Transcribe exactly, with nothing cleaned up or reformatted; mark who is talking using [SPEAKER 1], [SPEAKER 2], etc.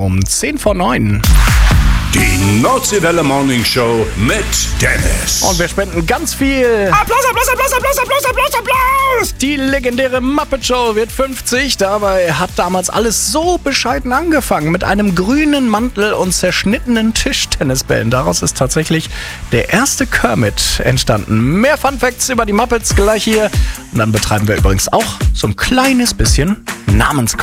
[SPEAKER 1] um zehn vor neun.
[SPEAKER 2] Die Nordseewelle Morning Show mit Dennis.
[SPEAKER 1] Und wir spenden ganz viel.
[SPEAKER 3] Applaus, Applaus, Applaus, Applaus, Applaus, Applaus, Applaus!
[SPEAKER 1] Die legendäre Muppet Show wird fünfzig. Dabei hat damals alles so bescheiden angefangen. Mit einem grünen Mantel und zerschnittenen Tischtennisbällen. Daraus ist tatsächlich der erste Kermit entstanden. Mehr Fun Facts über die Muppets gleich hier. Und dann betreiben wir übrigens auch so ein kleines bisschen Namenskontrolle.